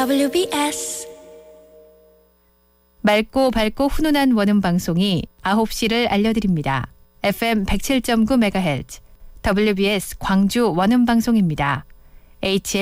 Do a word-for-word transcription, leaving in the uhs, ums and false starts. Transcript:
더블유비에스 맑고 밝고 훈훈한 원음 방송이 아홉 시를 알려드립니다. 에프엠 백칠 점 구 메가헤르츠 더블유비에스 광주 원음 방송입니다. 에이치엘